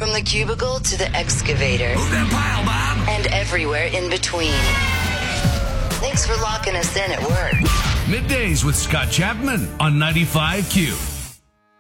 From the cubicle to the excavator. Move that pile, Bob. And everywhere in between. Thanks for locking us in at work. Middays with Scott Chapman on 95Q.